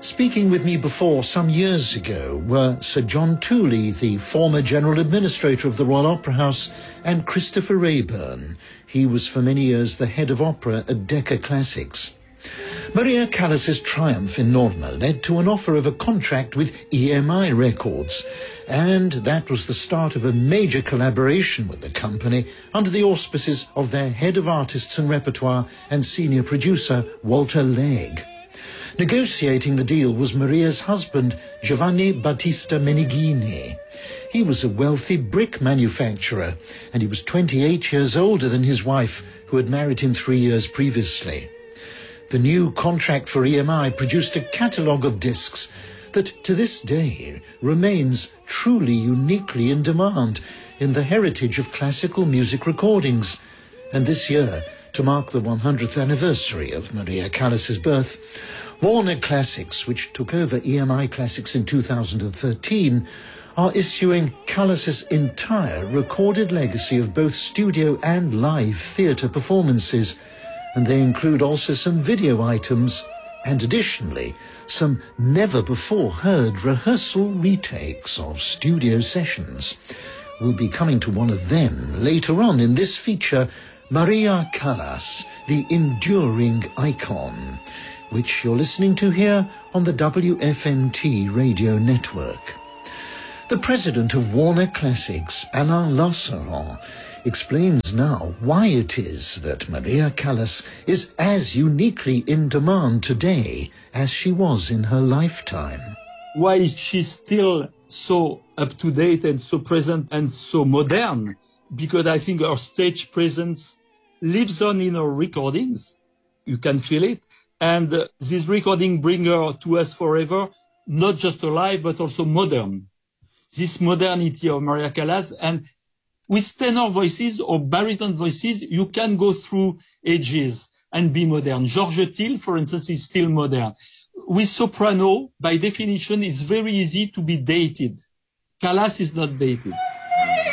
Speaking with me before some years ago were Sir John Tooley, the former General Administrator of the Royal Opera House, and Christopher Rayburn. He was for many years the head of opera at Decca Classics. Maria Callas's triumph in Norma led to an offer of a contract with EMI Records, and that was the start of a major collaboration with the company under the auspices of their head of artists and repertoire and senior producer, Walter Legge. Negotiating the deal was Maria's husband, Giovanni Battista Meneghini. He was a wealthy brick manufacturer, and he was 28 years older than his wife, who had married him 3 years previously. The new contract for EMI produced a catalogue of discs that, to this day, remains truly uniquely in demand in the heritage of classical music recordings. And this year, to mark the 100th anniversary of Maria Callas's birth, Warner Classics, which took over EMI Classics in 2013, are issuing Callas's entire recorded legacy of both studio and live theatre performances, and they include also some video items and additionally some never-before-heard rehearsal retakes of studio sessions. We'll be coming to one of them later on in this feature, Maria Callas, the enduring icon, which you're listening to here on the WFMT radio network. The president of Warner Classics, Alain Lassaron, explains now why it is that Maria Callas is as uniquely in demand today as she was in her lifetime. Why is she still so up-to-date and so present and so modern? Because I think her stage presence lives on in her recordings. You can feel it. And this recording brings her to us forever, not just alive, but also modern. This modernity of Maria Callas, and with tenor voices or baritone voices, you can go through ages and be modern. George Till, for instance, is still modern. With soprano, by definition, it's very easy to be dated. Callas is not dated.